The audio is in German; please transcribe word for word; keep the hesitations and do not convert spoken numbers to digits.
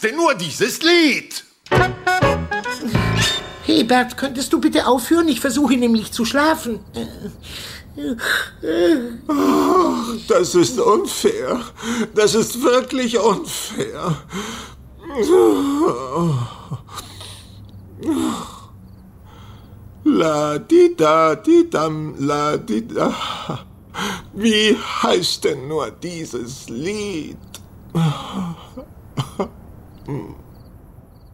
denn nur dieses Lied? Hebert, könntest du bitte aufhören? Ich versuche nämlich zu schlafen. Oh, das ist unfair. Das ist wirklich unfair. La di da di dam la di da. Wie heißt denn nur dieses Lied?